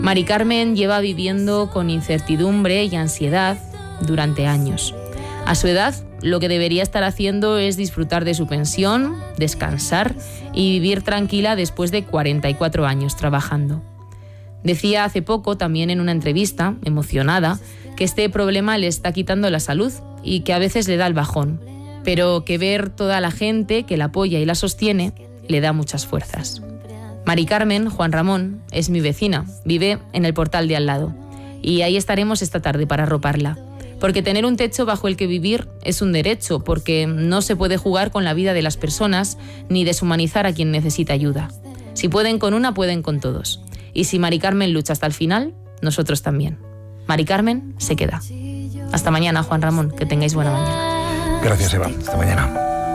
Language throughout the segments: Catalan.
Mari Carmen lleva viviendo con incertidumbre y ansiedad durante años. A su edad, lo que debería estar haciendo es disfrutar de su pensión, descansar y vivir tranquila después de 44 años trabajando. Decía hace poco, también en una entrevista, emocionada, que este problema le está quitando la salud y que a veces le da el bajón, pero que ver toda la gente que la apoya y la sostiene le da muchas fuerzas. Mari Carmen, Juan Ramón, es mi vecina, vive en el portal de al lado y ahí estaremos esta tarde para arroparla. Porque tener un techo bajo el que vivir es un derecho, porque no se puede jugar con la vida de las personas ni deshumanizar a quien necesita ayuda. Si pueden con una, pueden con todos. Y si Mari Carmen lucha hasta el final, nosotros también. Mari Carmen se queda. Hasta mañana, Juan Ramón, que tengáis buena mañana. Gracias, Eva. Hasta mañana.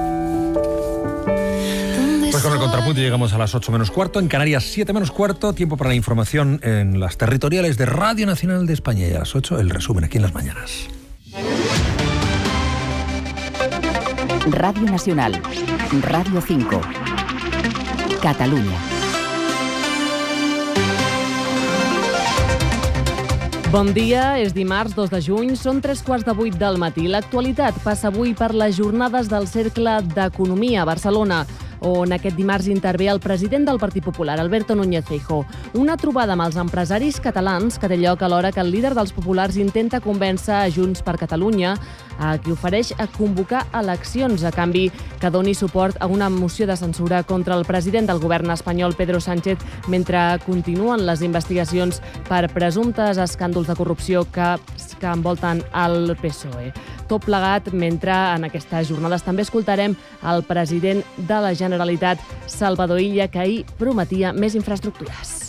Pues con el contrapunto llegamos a las 8 menos cuarto, en Canarias 7 menos cuarto, tiempo para la información en las territoriales de Radio Nacional de España, y a las 8 el resumen aquí en Las Mañanas. Radio Nacional, Radio 5, Catalunya. Bon dia, és dimarts 2 de juny, són 7:45 del matí. L'actualitat passa avui per les jornades del Cercle d'Economia a Barcelona, on aquest dimarts intervé el president del Partit Popular, Alberto Núñez Feijóo. Una trobada amb els empresaris catalans que té lloc alhora que el líder dels populars intenta convèncer a Junts per Catalunya, a qui ofereix a convocar eleccions a canvi que doni suport a una moció de censura contra el president del govern espanyol, Pedro Sánchez, mentre continuen les investigacions per presumptes escàndols de corrupció que envolten el PSOE. Tot plegat, mentre en aquestes jornades també escoltarem el president de la Generalitat, Salvador Illa, que ahir prometia més infraestructures.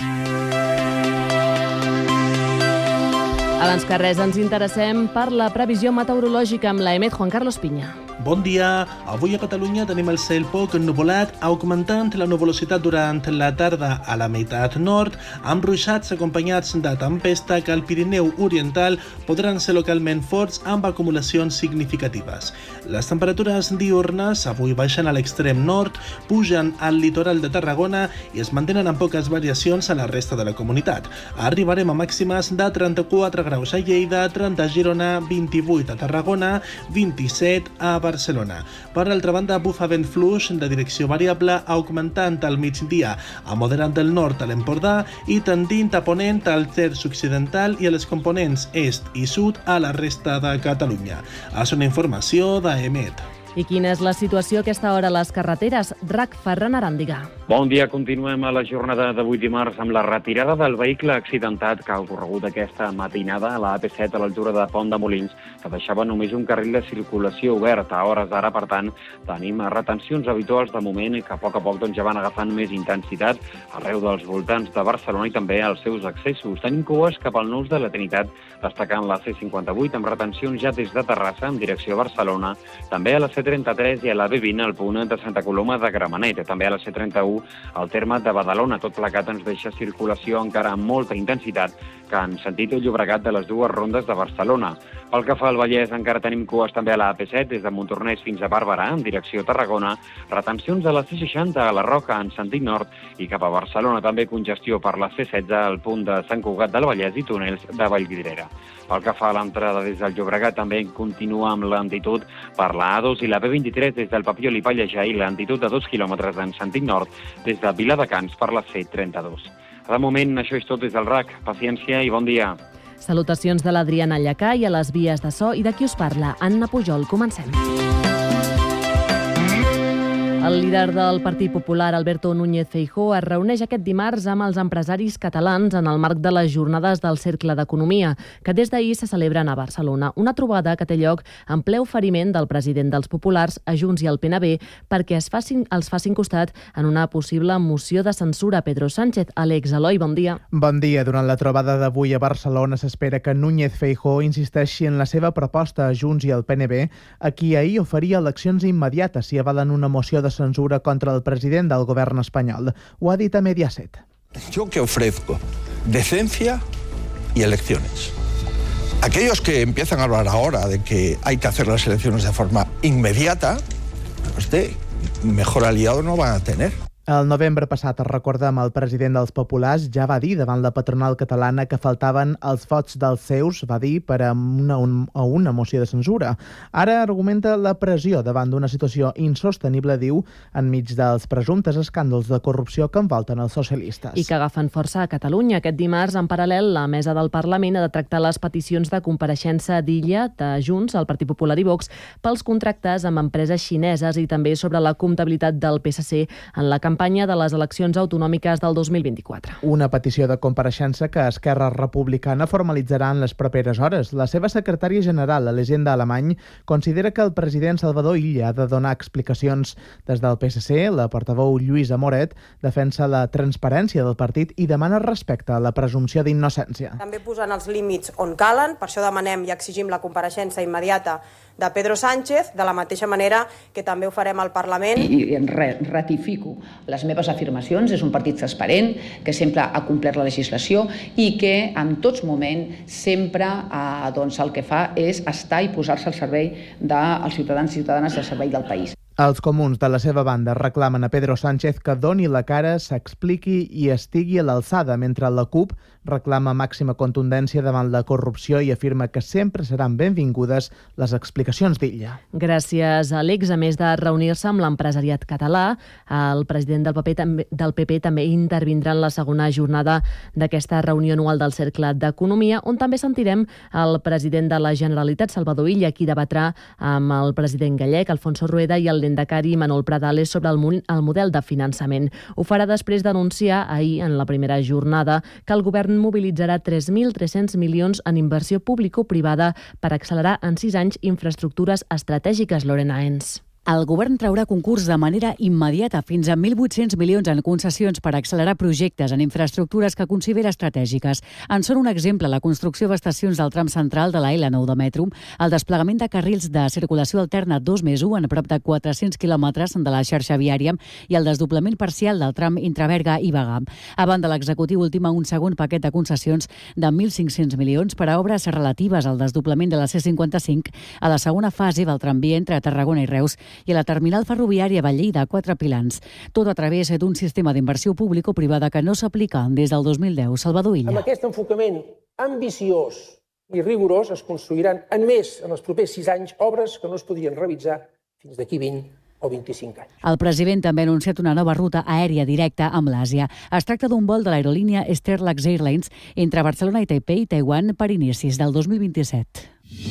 Abans que res, ens interessem per la previsió meteorològica amb l'EMET, Juan Carlos Piña. Bon dia. Avui a Catalunya tenim el cel poc ennuvolat, augmentant la nuvolositat durant la tarda a la meitat nord, amb ruixats acompanyats de tempesta que al Pirineu Oriental podran ser localment forts amb acumulacions significatives. Les temperatures diurnes avui baixen a l'extrem nord, pugen al litoral de Tarragona i es mantenen amb poques variacions a la resta de la comunitat. Arribarem a màximes de 34 graus a Lleida, 30 a Girona, 28 a Tarragona, 27 a Barcelona. Per altra banda, bufa vent fluix de direcció variable, augmentant al migdia a moderat del nord a l'Empordà i tendint a ponent al terç occidental i a les components est i sud a la resta de Catalunya. És una informació d'EMET. I quina és la situació a aquesta hora a les carreteres? RAC Ferran Aràndiga. Bon dia, continuem a la jornada d'avui dimarts amb la retirada del vehicle accidentat que ha ocorregut aquesta matinada a la AP7 a l'altura de Pont de Molins, que deixava només un carril de circulació obert a hores d'ara. Per tant, tenim retencions habituals de moment que a poc ja van agafant més intensitat arreu dels voltants de Barcelona i també als seus accessos. Tenim cues cap al nus de la Trinitat, destacant la C58 amb retencions ja des de Terrassa en direcció a Barcelona, també a la C33 i a la B20 al punt de Santa Coloma de Gramenet, també a la C31 al terme de Badalona. Tot plegat ens deixa circulació encara amb molta intensitat que en sentit Llobregat de les dues rondes de Barcelona. Pel que fa al Vallès, encara tenim cues també a la AP7 des de Montornès fins a Barberà en direcció a Tarragona, retencions a la C60 a la Roca en sentit nord i cap a Barcelona també congestió per la C16 al punt de Sant Cugat del Vallès i túnels de Vallvidrera. Pel que fa a l'entrada des del Llobregat també continua amb lentitud per la A2 i la B23 des del Papiol i Pallejà i lentitud de 2 quilòmetres en sentit nord des de Viladecans per la C32. De moment, això és tot des del RAC. Paciència i bon dia. Salutacions de l'Adriana Llacà i a les vies de so i de qui us parla, Anna Pujol. Comencem. El líder del Partit Popular, Alberto Núñez Feijóo, es reuneix aquest dimarts amb els empresaris catalans en el marc de les jornades del Cercle d'Economia, que des d'ahir se celebren a Barcelona. Una trobada que té lloc en ple oferiment del president dels Populars a Junts i al PNB perquè els facin costat en una possible moció de censura a Pedro Sánchez. Àlex Eloi, bon dia. Bon dia. Durant la trobada d'avui a Barcelona s'espera que Núñez Feijóo insisteixi en la seva proposta a Junts i al PNB, a qui ahir oferia eleccions immediates si avalen una moció de censura contra el president del govern espanyol. Ho ha dit a Mediaset. Yo que ofrezco decencia y elecciones. Aquellos que empiezan a hablar ahora de que hay que hacer las elecciones de forma inmediata, mejor aliado no van a tener. El novembre passat, recordem, el president dels Populars ja va dir davant la patronal catalana que faltaven els vots dels seus, va dir, per a una moció de censura. Ara argumenta la pressió davant d'una situació insostenible, diu, enmig dels presumptes escàndols de corrupció que envolten els socialistes. I que agafen força a Catalunya. Aquest dimarts, en paral·lel, la mesa del Parlament ha de tractar les peticions de compareixença d'Illa, de Junts, el Partit Popular i Vox, pels contractes amb empreses xineses i també sobre la comptabilitat del PSC en la campanya de les eleccions autonòmiques del 2024. Una petició de compareixença que Esquerra Republicana formalitzarà en les properes hores. La seva secretària general, l'Elisenda Alemany, considera que el president Salvador Illa ha de donar explicacions. Des del PSC, la portaveu Lluïsa Moret defensa la transparència del partit i demana respecte a la presumpció d'innocència. També posant els límits on calen, per això demanem i exigim la compareixença immediata de Pedro Sánchez, de la mateixa manera que també ho farem al Parlament. I ratifico les meves afirmacions. És un partit transparent, que sempre ha complert la legislació i que en tots moments sempre el que fa és estar i posar-se al servei dels ciutadans i ciutadanes al servei del país. Els comuns, de la seva banda, reclamen a Pedro Sánchez que doni la cara, s'expliqui i estigui a l'alçada, mentre la CUP reclama màxima contundència davant la corrupció i afirma que sempre seran benvingudes les explicacions d'Illa. Gràcies, Àlex. A més de reunir-se amb l'empresariat català, el president del PP també intervindrà en la segona jornada d'aquesta reunió anual del Cercle d'Economia, on també sentirem el president de la Generalitat, Salvador Illa, qui debatrà amb el president gallec, Alfonso Rueda, i el l'endacari Manol Pradales sobre el model de finançament. Ho farà després d'anunciar ahir, en la primera jornada, que el govern mobilitzarà 3.300 milions en inversió público-privada per accelerar en 6 anys infraestructures estratègiques, Lorena Ens. El govern traurà concurs de manera immediata fins a 1.800 milions en concessions per accelerar projectes en infraestructures que considera estratègiques. En són un exemple la construcció d'estacions del tram central de la L9 de metro, el desplegament de carrils de circulació alterna 2+1 en prop de 400 quilòmetres de la xarxa viària i el desdoblament parcial del tram entre Berga i Bagà. A banda, l'executiu ultima un segon paquet de concessions de 1.500 milions per a obres relatives al desdoblament de la C55 a la segona fase del tramvia entre Tarragona i Reus i a la terminal ferroviària Vallida, 4 pilans. Tot a través d'un sistema d'inversió público-privada que no s'aplica des del 2010. Salvador Illa. Amb aquest enfocament ambiciós i rigorós es construiran en els propers 6 anys obres que no es podrien realitzar fins d'aquí 20 o 25 anys. El president també ha anunciat una nova ruta aèria directa amb l'Àsia. Es tracta d'un vol de l'aerolínia Sterlax Airlines entre Barcelona i Taipei i Taiwan per inicis del 2027.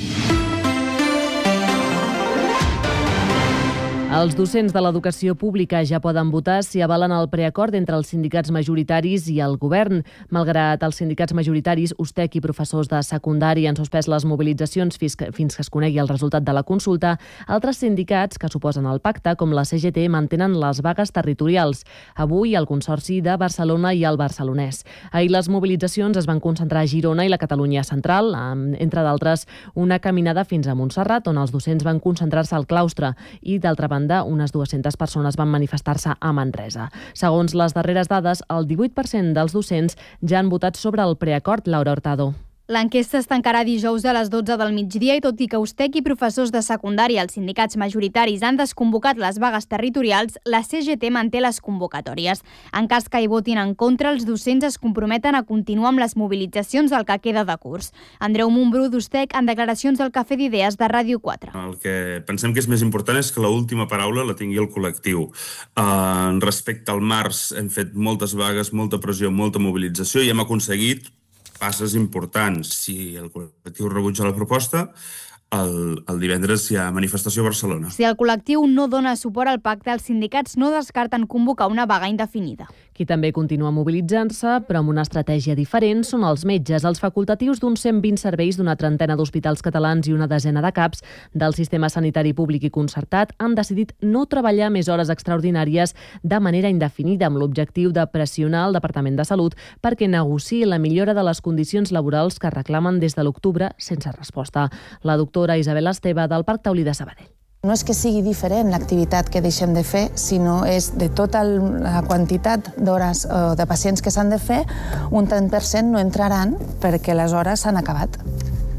Els docents de l'educació pública ja poden votar si avalen el preacord entre els sindicats majoritaris i el govern. Malgrat els sindicats majoritaris, USTEC i professors de secundària han suspès les mobilitzacions fins que es conegui el resultat de la consulta, altres sindicats que s'oposen al pacte, com la CGT, mantenen les vagues territorials. Avui, el Consorci de Barcelona i el Barcelonès. Ahir les mobilitzacions es van concentrar a Girona i la Catalunya Central, amb, entre d'altres, una caminada fins a Montserrat, on els docents van concentrar-se al claustre, i, d'altra banda, unes 200 persones van manifestar-se a Manresa. Segons les darreres dades, el 18% dels docents ja han votat sobre el preacord. Laura Hurtado. L'enquesta es tancarà dijous a les 12 del migdia i tot i que USTEC i professors de secundària, els sindicats majoritaris, han desconvocat les vagues territorials, la CGT manté les convocatòries. En cas que hi votin en contra, els docents es comprometen a continuar amb les mobilitzacions del que queda de curs. Andreu Montbrú, d'USTEC, en declaracions del Cafè d'Idees de Ràdio 4. El que pensem que és més important és que l'última paraula la tingui el col·lectiu. Respecte al març hem fet moltes vagues, molta pressió, molta mobilització i hem aconseguit passes importants. Si el col·lectiu rebutja la proposta, el divendres hi ha manifestació a Barcelona. Si el col·lectiu no dona suport al pacte, els sindicats no descarten convocar una vaga indefinida. Qui també continua mobilitzant-se, però amb una estratègia diferent, són els metges. Els facultatius d'uns 120 serveis d'una trentena d'hospitals catalans i una desena de CAPs del sistema sanitari públic i concertat han decidit no treballar més hores extraordinàries de manera indefinida, amb l'objectiu de pressionar el Departament de Salut perquè negociï la millora de les condicions laborals que reclamen des de l'octubre sense resposta. La doctora Isabel Esteve, del Parc Taulí de Sabadell. No és que sigui diferent l'activitat que deixem de fer, sinó és de tota la quantitat d'hores o de pacients que s'han de fer, un 30% no entraran perquè les hores s'han acabat.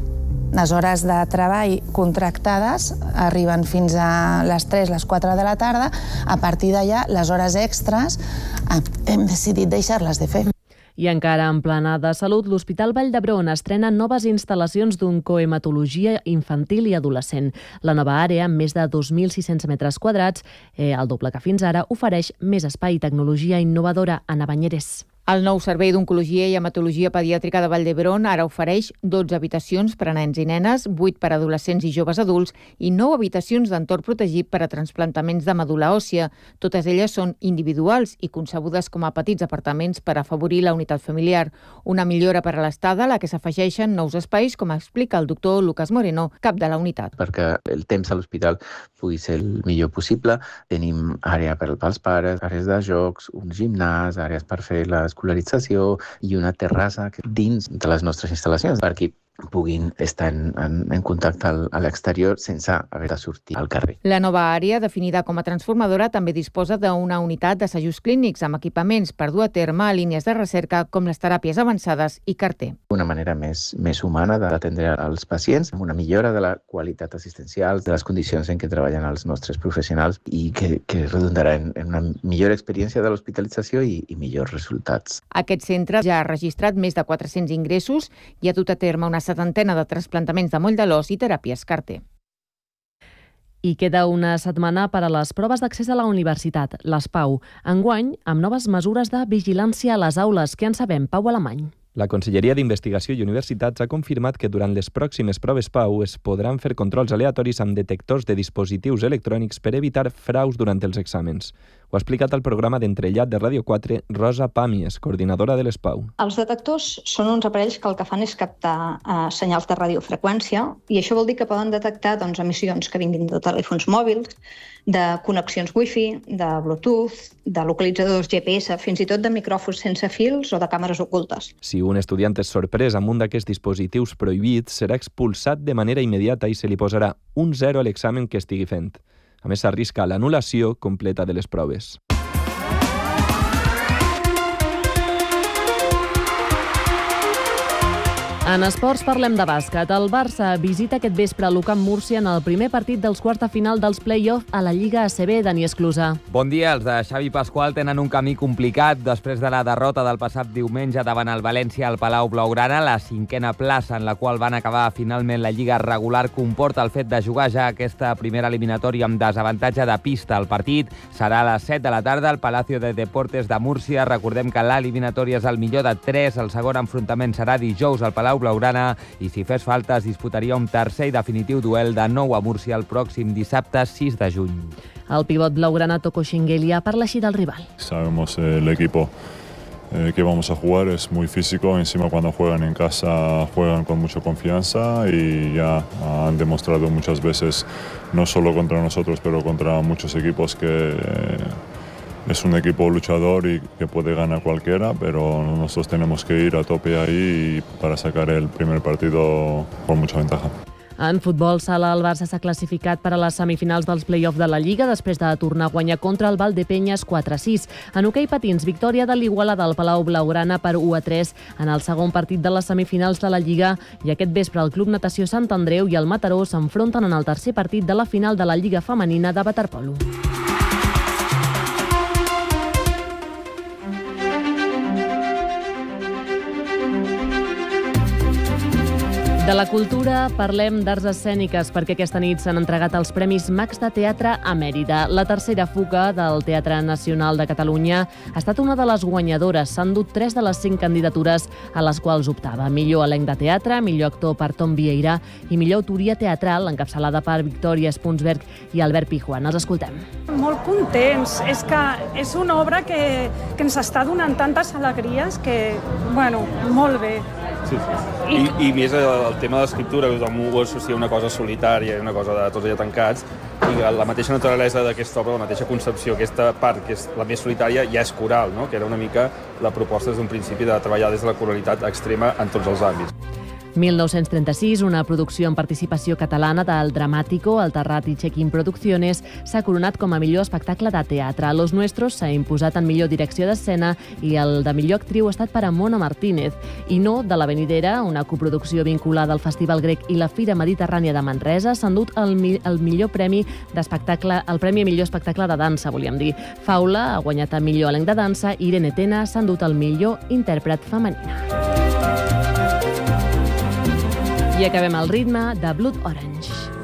Les hores de treball contractades arriben fins a les 3, les 4 de la tarda. A partir d'allà, les hores extres hem decidit deixar-les de fer. I encara en plana de salut, l'Hospital Vall d'Hebron estrena noves instal·lacions d'oncohematologia infantil i adolescent. La nova àrea, amb més de 2.600 metres quadrats, el doble que fins ara, ofereix més espai i tecnologia innovadora. Ana Banyeres. El nou servei d'oncologia i hematologia pediàtrica de Vall d'Hebron ara ofereix 12 habitacions per a nens i nenes, 8 per a adolescents i joves adults i 9 habitacions d'entorn protegit per a trasplantaments de medul·la òssia. Totes elles són individuals i concebudes com a petits apartaments per afavorir la unitat familiar. Una millora per a l'estada a la que s'afegeixen nous espais, com explica el doctor Lucas Moreno, cap de la unitat. Perquè el temps a l'hospital pugui ser el millor possible. Tenim àrea pels pares, àrees de jocs, un gimnàs, àrees per fer l'escolarització i una terrassa dins de les nostres instal·lacions perquè puguin estar en contacte a l'exterior sense haver de sortir al carrer. La nova àrea, definida com a transformadora, també disposa d'una unitat d'assajos clínics amb equipaments per dur a terme línies de recerca com les teràpies avançades i carter. Una manera més humana d'atendre els pacients, amb una millora de la qualitat assistencial, de les condicions en què treballen els nostres professionals i que redundarà en una millor experiència de l'hospitalització i millors resultats. Aquest centre ja ha registrat més de 400 ingressos i ha dut a terme una 70 de trasplantaments de moll de l'os i teràpies carter. I queda una setmana per a les proves d'accés a la universitat, les PAU. Enguany, amb noves mesures de vigilància a les aules. Què en sabem, Pau Alemany? La Conselleria d'Investigació i Universitats ha confirmat que durant les pròximes proves PAU es podran fer controls aleatoris amb detectors de dispositius electrònics per evitar fraus durant els exàmens. Ho ha explicat al programa d'Entrellat de Ràdio 4 Rosa Pàmies, coordinadora de les PAU. Els detectors són uns aparells que el que fan és captar senyals de radiofreqüència i això vol dir que poden detectar emissions que vinguin de telèfons mòbils, de connexions Wi-Fi, de Bluetooth, de localitzadors GPS, fins i tot de micròfons sense fils o de càmeres ocultes. Si un estudiant és sorprès amb un d'aquests dispositius prohibits, serà expulsat de manera immediata i se li posarà un 0 a l'examen que estigui fent. A més, s'arrisca l'anul·lació completa de les proves. En esports parlem de bàsquet. El Barça visita aquest vespre l'UCAM Múrcia en el primer partit dels quarts de final dels play-off a la Lliga ACB. Dani Esclusa. Bon dia. Els de Xavi Pasqual tenen un camí complicat després de la derrota del passat diumenge davant el València al Palau Blaugrana. La 5a plaça en la qual van acabar finalment la Lliga regular comporta el fet de jugar ja aquesta primera eliminatòria amb desavantatge de pista. El partit serà a les 7 de la tarda al Palacio de Deportes de Múrcia. Recordem que l'eliminatòria és el millor de 3. El segon enfrontament serà dijous al Palau Blaugrana i si fes falta es disputaria un tercer i definitiu duel de nou a Múrcia el pròxim dissabte 6 de juny. El pivot blaugrana Toko Shingelia parla així del rival. Sabemos el equipo que vamos a jugar es muy físico, encima cuando juegan en casa juegan con mucha confianza y ya han demostrado muchas veces, no solo contra nosotros, pero contra muchos equipos que es un equipo luchador y que puede ganar cualquiera, pero nosotros tenemos que ir a tope ahí para sacar el primer partido con mucha ventaja. En futbol sala, el Barça s'ha classificat per a les semifinals dels play-off de la Lliga després de tornar a guanyar contra el Valdepeñas 4-6. En hoquei patins, victòria de l'Igualada al Palau Blaugrana per 1-3 en el segon partit de les semifinals de la Lliga i aquest vespre el Club Natació Sant Andreu i el Mataró s'enfronten en el tercer partit de la final de la Lliga Femenina de waterpolo. De la cultura parlem d'arts escèniques perquè aquesta nit s'han entregat els Premis Max de Teatre a Mèrida. La tercera fuga del Teatre Nacional de Catalunya ha estat una de les guanyadores. S'han dut 3 de les 5 candidatures a les quals optava. Millor elenc de teatre, millor actor per Tom Vieira i millor autoria teatral encapçalada per Victòria Spunsberg i Albert Pijuan. Els escoltem. Molt contents. És que és una obra que ens està donant tantes alegries que, bueno, molt bé. Sí. I més el tema de l'escriptura, que tothom ho associa una cosa solitària, una cosa de tots allà tancats, i la mateixa naturalesa d'aquesta obra, la mateixa concepció, aquesta part, que és la més solitària, ja és coral, no? Que era una mica la proposta des d'un principi de treballar des de la coralitat extrema en tots els àmbits. 1936, una producció en participació catalana del Dramático, el Terrat i Check-in Producciones, s'ha coronat com a millor espectacle de teatre. Los Nuestros s'ha imposat en millor direcció d'escena i el de millor actriu ha estat per a Mona Martínez. I No, de La Venidera, una coproducció vinculada al Festival Grec i la Fira Mediterrània de Manresa, s'ha endut el millor premi d'espectacle, el premi a millor espectacle de dansa, volíem dir. Faula ha guanyat el millor elenc de dansa i Irene Tena s'ha endut el millor intèrpret femenina. I acabem el ritme de Blood Orange.